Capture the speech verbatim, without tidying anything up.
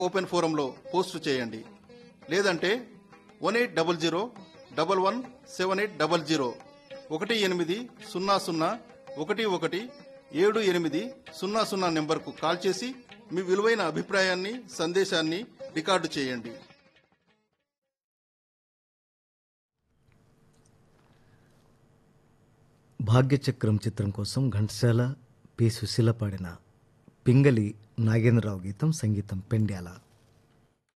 Open ఫోరంలో post చేయండి. లేదంటే one eight double zero double one seven eight double zero ఒకటి ఎనిమిది సున్నా సున్నా ఒకటి ఒకటి ఏడు ఎనిమిది సున్నా సున్నా నెంబర్కు కాల్ చేసి మీ విలువైన అభిప్రాయాన్ని సందేశాన్ని రికార్డు చేయండి. భాగ్యచక్రం చిత్రం కోసం ఘంటసాల పి సుశీల పాడిన పింగళి నాగేంద్రరావు గీతం, సంగీతం పెండ్యాల.